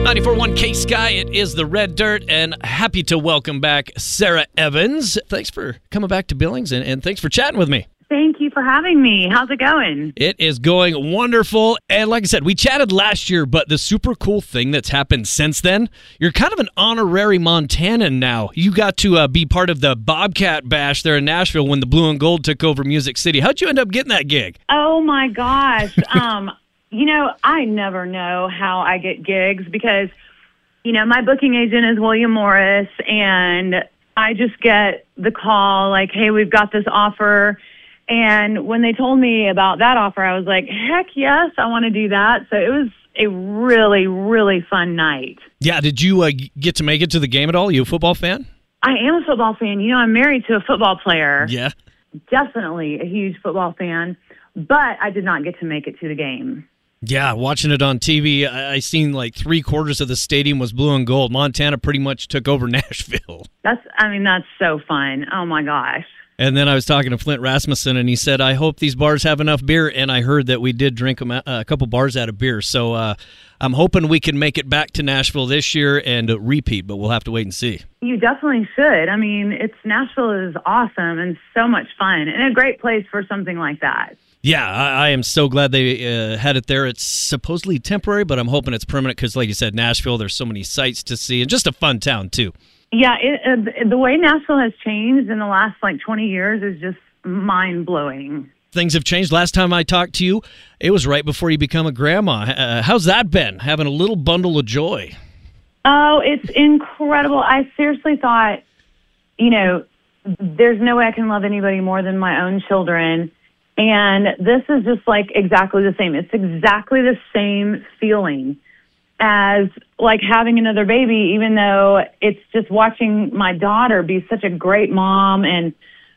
94.1 K-Sky, it is the Red Dirt, and happy to welcome back Sarah Evans. Thanks for coming back to Billings, and thanks for chatting with me. Thank you for having me. How's it going? It is going wonderful, and like I said, we chatted last year, but the super cool thing that's happened since then, you're kind of an honorary Montanan now. You got to be part of the Bobcat Bash there in Nashville when the Blue and Gold took over Music City. How'd you end up getting that gig? Oh, my gosh. I never know how I get gigs because, my booking agent is William Morris, and I just get the call like, hey, we've got this offer. And when they told me about that offer, I was like, heck yes, I want to do that. So it was a really, really fun night. Yeah, did you get to make it to the game at all? Are you a football fan? I am a football fan. I'm married to a football player. Yeah. Definitely a huge football fan, but I did not get to make it to the game. Yeah, watching it on TV, I seen like 3/4 of the stadium was blue and gold. Montana pretty much took over Nashville. That's so fun. Oh, my gosh. And then I was talking to Flint Rasmussen, and he said, I hope these bars have enough beer. And I heard that we did drink a couple bars out of beer. So I'm hoping we can make it back to Nashville this year and repeat, but we'll have to wait and see. You definitely should. Nashville is awesome and so much fun and a great place for something like that. Yeah, I am so glad they had it there. It's supposedly temporary, but I'm hoping it's permanent because, like you said, Nashville, there's so many sights to see and just a fun town, too. Yeah, the way Nashville has changed in the last 20 years is just mind-blowing. Things have changed. Last time I talked to you, it was right before you become a grandma. How's that been, having a little bundle of joy? Oh, it's incredible. I seriously thought, there's no way I can love anybody more than my own children. And this is just exactly the same. It's exactly the same feeling as having another baby, even though it's just watching my daughter be such a great mom. And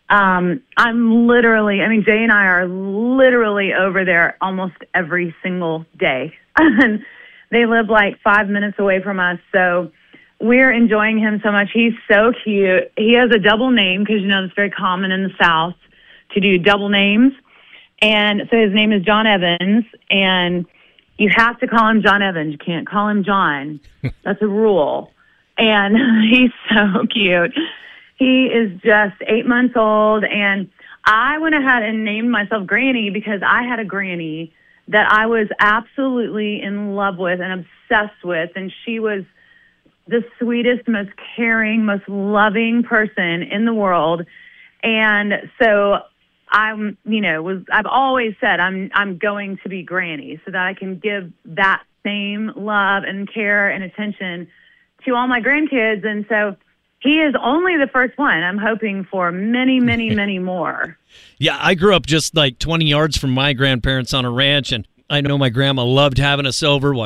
I'm literally, Jay and I are literally over there almost every single day. And they live 5 minutes away from us. So we're enjoying him so much. He's so cute. He has a double name because, it's very common in the South to do double names. And so his name is John Evans, and you have to call him John Evans. You can't call him John. That's a rule. And he's so cute. He is just 8 months old, and I went ahead and named myself Granny because I had a granny that I was absolutely in love with and obsessed with, and she was the sweetest, most caring, most loving person in the world. And so I've always said I'm going to be Granny so that I can give that same love and care and attention to all my grandkids. And so he is only the first one. I'm hoping for many, many, many more. Yeah, I grew up just 20 yards from my grandparents on a ranch, and I know my grandma loved having us over,